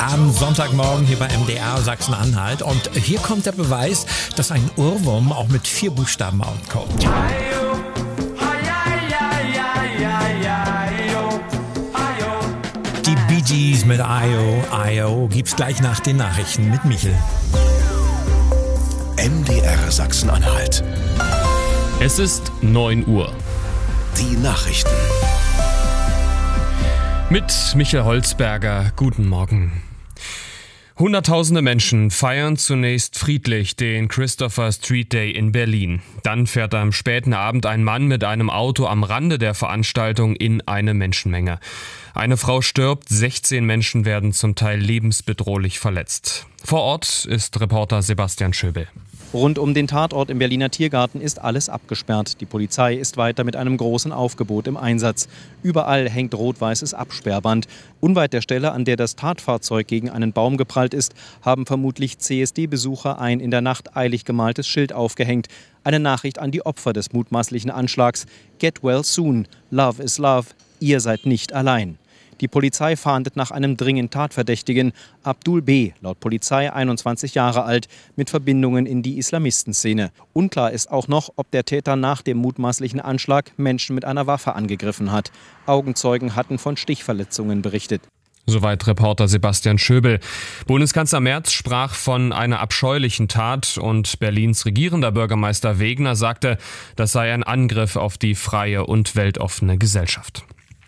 am Sonntagmorgen hier bei MDR Sachsen-Anhalt. Und hier kommt der Beweis, dass ein Ohrwurm auch mit 4 Buchstaben auskommt. Die Bee Gees mit I.O. gibt's gleich nach den Nachrichten mit Michel. MDR Sachsen-Anhalt. Es ist 9 Uhr. Die Nachrichten. Mit Michael Holzberger, guten Morgen. Hunderttausende Menschen feiern zunächst friedlich den Christopher Street Day in Berlin. Dann fährt am späten Abend ein Mann mit einem Auto am Rande der Veranstaltung in eine Menschenmenge. Eine Frau stirbt, 16 Menschen werden zum Teil lebensbedrohlich verletzt. Vor Ort ist Reporter Sebastian Schöbel. Rund um den Tatort im Berliner Tiergarten ist alles abgesperrt. Die Polizei ist weiter mit einem großen Aufgebot im Einsatz. Überall hängt rot-weißes Absperrband. Unweit der Stelle, an der das Tatfahrzeug gegen einen Baum geprallt ist, haben vermutlich CSD-Besucher ein in der Nacht eilig gemaltes Schild aufgehängt. Eine Nachricht an die Opfer des mutmaßlichen Anschlags. Get well soon. Love is love. Ihr seid nicht allein. Die Polizei fahndet nach einem dringend Tatverdächtigen, Abdul B., laut Polizei 21 Jahre alt, mit Verbindungen in die Islamistenszene. Unklar ist auch noch, ob der Täter nach dem mutmaßlichen Anschlag Menschen mit einer Waffe angegriffen hat. Augenzeugen hatten von Stichverletzungen berichtet. Soweit Reporter Sebastian Schöbel. Bundeskanzler Merz sprach von einer abscheulichen Tat und Berlins regierender Bürgermeister Wegner sagte, das sei ein Angriff auf die freie und weltoffene Gesellschaft.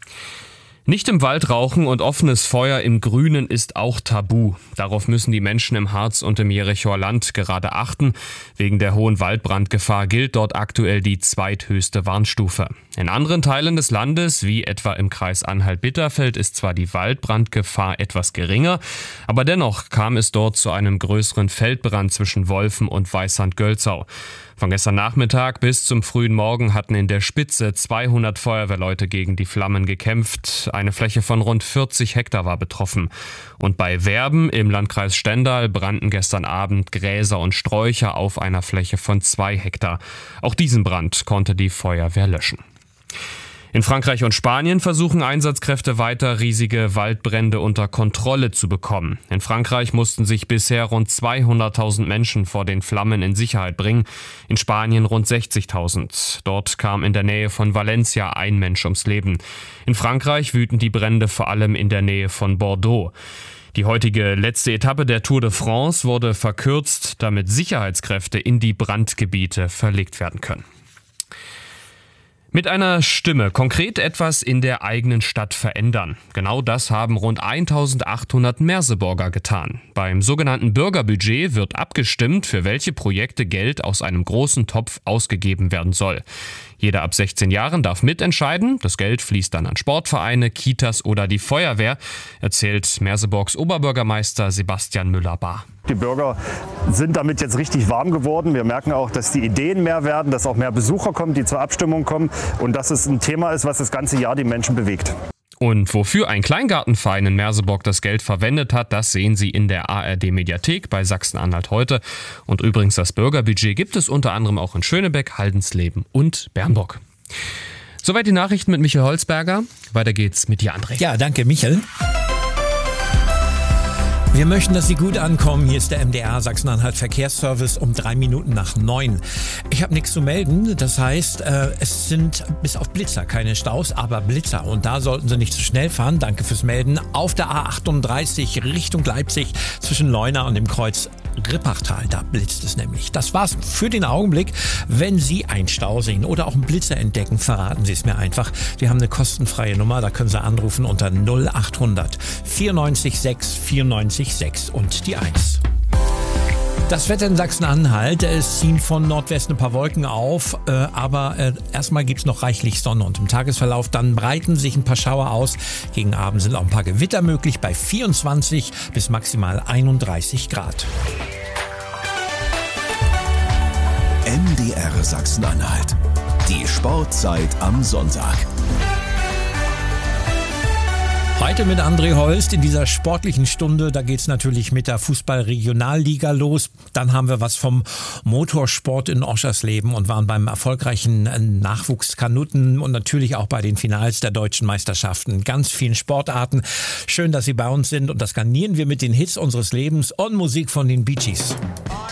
Nicht im Wald rauchen und offenes Feuer im Grünen ist auch tabu. Darauf müssen die Menschen im Harz und im Jerichower Land gerade achten. Wegen der hohen Waldbrandgefahr gilt dort aktuell die zweithöchste Warnstufe. In anderen Teilen des Landes, wie etwa im Kreis Anhalt-Bitterfeld, ist zwar die Waldbrandgefahr etwas geringer, aber dennoch kam es dort zu einem größeren Feldbrand zwischen Wolfen und Weißand-Gölzau. Von gestern Nachmittag bis zum frühen Morgen hatten in der Spitze 200 Feuerwehrleute gegen die Flammen gekämpft. Eine Fläche von rund 40 Hektar war betroffen. Und bei Werben im Landkreis Stendal brannten gestern Abend Gräser und Sträucher auf einer Fläche von 2 Hektar. Auch diesen Brand konnte die Feuerwehr löschen. In Frankreich und Spanien versuchen Einsatzkräfte weiter, riesige Waldbrände unter Kontrolle zu bekommen. In Frankreich mussten sich bisher rund 200.000 Menschen vor den Flammen in Sicherheit bringen, in Spanien rund 60.000. Dort kam in der Nähe von Valencia ein Mensch ums Leben. In Frankreich wüten die Brände vor allem in der Nähe von Bordeaux. Die heutige letzte Etappe der Tour de France wurde verkürzt, damit Sicherheitskräfte in die Brandgebiete verlegt werden können. Mit einer Stimme konkret etwas in der eigenen Stadt verändern. Genau das haben rund 1.800 Merseburger getan. Beim sogenannten Bürgerbudget wird abgestimmt, für welche Projekte Geld aus einem großen Topf ausgegeben werden soll. Jeder ab 16 Jahren darf mitentscheiden. Das Geld fließt dann an Sportvereine, Kitas oder die Feuerwehr, erzählt Merseburgs Oberbürgermeister Sebastian Müller-Bahr. Die Bürger sind damit jetzt richtig warm geworden. Wir merken auch, dass die Ideen mehr werden, dass auch mehr Besucher kommen, die zur Abstimmung kommen und dass es ein Thema ist, was das ganze Jahr die Menschen bewegt. Und wofür ein Kleingartenverein in Merseburg das Geld verwendet hat, das sehen Sie in der ARD-Mediathek bei Sachsen-Anhalt heute. Und übrigens, das Bürgerbudget gibt es unter anderem auch in Schönebeck, Haldensleben und Bernburg. Soweit die Nachrichten mit Michael Holzberger. Weiter geht's mit dir, André. Ja, danke, Michael. Wir möchten, dass Sie gut ankommen. Hier ist der MDR Sachsen-Anhalt Verkehrsservice um 9:03. Ich habe nichts zu melden. Das heißt, es sind bis auf Blitzer keine Staus, aber Blitzer. Und da sollten Sie nicht zu schnell fahren. Danke fürs Melden. Auf der A38 Richtung Leipzig zwischen Leuna und dem Kreuz Rippachtal. Da blitzt es nämlich. Das war's für den Augenblick. Wenn Sie einen Stau sehen oder auch einen Blitzer entdecken, verraten Sie es mir einfach. Wir haben eine kostenfreie Nummer. Da können Sie anrufen unter 0800 94 6 94 6 und die 1. Das Wetter in Sachsen-Anhalt, es ziehen von Nordwesten ein paar Wolken auf, aber erstmal gibt's noch reichlich Sonne und im Tagesverlauf dann breiten sich ein paar Schauer aus. Gegen Abend sind auch ein paar Gewitter möglich bei 24 bis maximal 31 Grad. MDR Sachsen-Anhalt. Die Sportzeit am Sonntag. Heute mit André Holst in dieser sportlichen Stunde, da geht's natürlich mit der Fußball-Regionalliga los. Dann haben wir was vom Motorsport in Oschersleben und waren beim erfolgreichen Nachwuchskanutten und natürlich auch bei den Finals der deutschen Meisterschaften. Ganz vielen Sportarten. Schön, dass Sie bei uns sind und das garnieren wir mit den Hits unseres Lebens und Musik von den Bee Gees.